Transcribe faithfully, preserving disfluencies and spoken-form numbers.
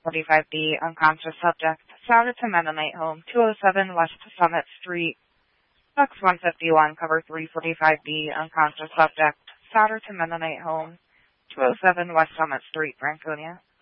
forty-five B, unconscious subject, shouted to Mennonite home, two oh seven West Summit Street. Box one fifty-one, cover three forty-five B, unconscious subject, shouted to Mennonite home, two oh seven West Summit Street, Franconia.